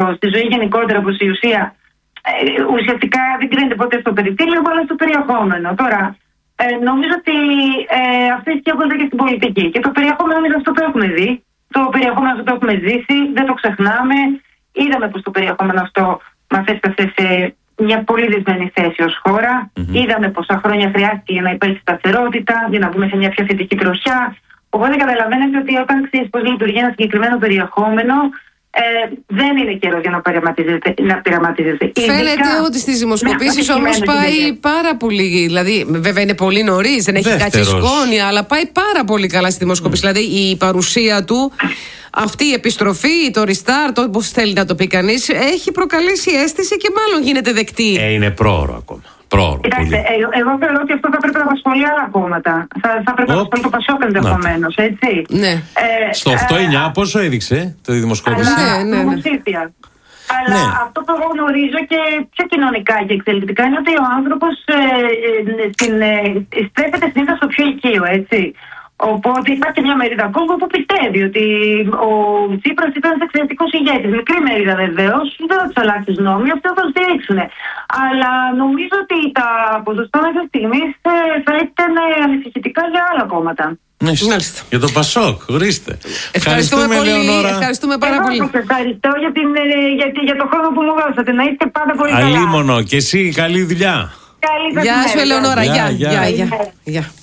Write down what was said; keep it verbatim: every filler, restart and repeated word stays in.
στη ζωή γενικότερα, πως η ουσία ε, ουσιαστικά δεν κρίνεται ποτέ στο περιτύλιγμα, αλλά στο περιεχόμενο. Τώρα, ε, νομίζω ότι ε, αυτές σκέφτονται και στην πολιτική. Και το περιεχόμενο, νομίζω αυτό το έχουμε δει. Το περιεχόμενο αυτό το έχουμε ζήσει, δεν το ξεχνάμε. Είδαμε πως το περιεχόμενο αυτό μας έφτασε σε μια πολύ δυσμενή θέση ως χώρα. Mm-hmm. Είδαμε πόσα χρόνια χρειάστηκε για να υπάρχει σταθερότητα, για να βγούμε σε μια πιο θετική τροχιά. Οπότε καταλαβαίνετε ότι όταν ξέρεις πώς λειτουργεί ένα συγκεκριμένο περιεχόμενο, ε, δεν είναι καιρός για να πειραματίζεται. Να πειραματίζεται. Φαίνεται Ειδικά, ότι στις δημοσκοπήσεις όμως πάει πάρα πολύ. Δηλαδή, βέβαια είναι πολύ νωρίς, δεν έχει κάτσει σκόνη, αλλά πάει πάρα πολύ καλά στη δημοσκοπήση. Mm. Δηλαδή, η παρουσία του, αυτή η επιστροφή, το restart, όπως θέλει να το πει κανείς, έχει προκαλέσει αίσθηση και μάλλον γίνεται δεκτή. Ε, είναι πρόωρο ακόμα. Πρόωρο. Κοιτάξτε, ε, εγώ θεωρώ ότι αυτό θα πρέπει να απασχολεί άλλα κόμματα. Θα, θα πρέπει να απασχολεί το Πασόκ ενδεχομένως, έτσι. Ναι. Ε, Στο οκτώ εννιά ε, πόσο έδειξε το δημοσκόπηση? Αλλά, ναι, ναι, ναι. Αλλά ναι. αυτό που εγώ γνωρίζω και πιο κοινωνικά και εξελικτικά είναι ότι ο άνθρωπος ε, ε, ε, στρέφεται συνήθως στο πιο οικείο, έτσι. Οπότε υπάρχει μια μερίδα κόσμο που πιστεύει ότι ο Τσίπρας ήταν ένας εξαιρετικός ηγέτης. Μικρή μερίδα βεβαίως, δεν θα τους αλλάξει νόμοι, αυτό θα τους στηρίξουν. Αλλά νομίζω ότι τα ποσοστά μέχρι στιγμής θα ήταν ανησυχητικά για άλλα κόμματα. Ναι, για το Πασόκ, ορίστε. Ευχαριστούμε, ευχαριστούμε πολύ, Λεωνόρα. Ευχαριστούμε πάρα εγώ πολύ. Σας ευχαριστώ για, την, για, για το χρόνο που μου δώσατε. Να είστε πάντα πολύ καλά. Αλίμονο, και εσύ καλή δουλειά. Καλή Γεια σου, Ελεονόρα. Γεια, Γεια, γεια, γεια.